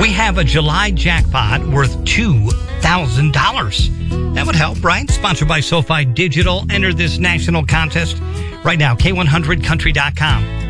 We have a July jackpot worth $2,000. That would help, right? Sponsored by SoFi Digital. Enter this national contest right now, K100country.com.